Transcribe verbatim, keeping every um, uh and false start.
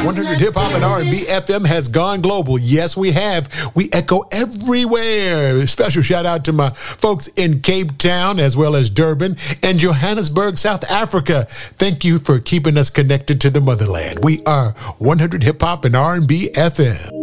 one hundred Hip Hop and R and B F M has gone global. Yes, we have. We echo everywhere. Special shout out to my folks in Cape Town as well as Durban and Johannesburg, South Africa. Thank you for keeping us connected to the motherland. We are one hundred Hip Hop and R and B F M.